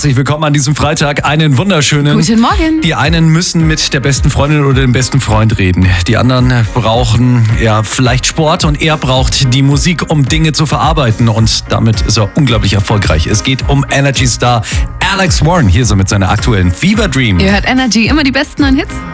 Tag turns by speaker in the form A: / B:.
A: herzlich willkommen an diesem Freitag. Einen wunderschönen.
B: Guten Morgen.
A: Die einen müssen mit der besten Freundin oder dem besten Freund reden. Die anderen brauchen vielleicht Sport und er braucht die Musik, um Dinge zu verarbeiten. Und damit ist er unglaublich erfolgreich. Es geht um Energy Star Alex Warren, hier so mit seiner aktuellen Fever Dream.
B: Ihr hört Energy, immer die besten neuen Hits.